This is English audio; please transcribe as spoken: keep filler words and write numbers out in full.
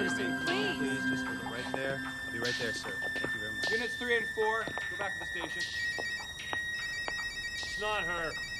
for the same, Please. please. Just hold it right there. I'll be right there, sir. Thank you very much. Units three and four, go back to the station. It's not her.